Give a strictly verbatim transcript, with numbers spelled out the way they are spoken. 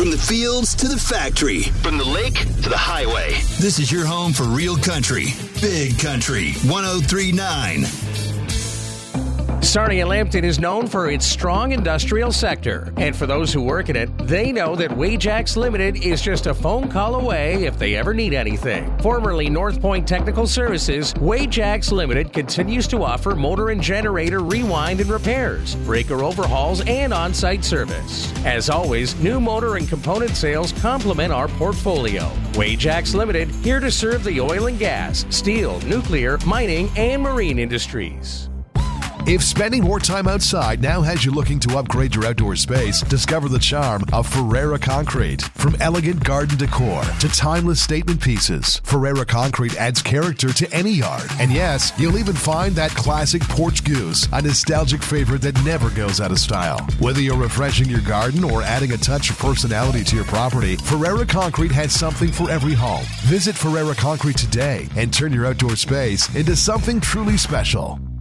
From the fields to the factory. From the lake to the highway. This is your home for real country. Big Country one oh three point nine. Sarnia Lambton is known for its strong industrial sector. And for those who work in it, they know that Wajax Limited is just a phone call away if they ever need anything. Formerly North Point Technical Services, Wajax Limited continues to offer motor and generator rewind and repairs, breaker overhauls, and on-site service. As always, new motor and component sales complement our portfolio. Wajax Limited, here to serve the oil and gas, steel, nuclear, mining, and marine industries. If spending more time outside now has you looking to upgrade your outdoor space, discover the charm of Ferreira Concrete. From elegant garden decor to timeless statement pieces, Ferreira Concrete adds character to any yard. And yes, you'll even find that classic porch goose, a nostalgic favorite that never goes out of style. Whether you're refreshing your garden or adding a touch of personality to your property, Ferreira Concrete has something for every home. Visit Ferreira Concrete today and turn your outdoor space into something truly special.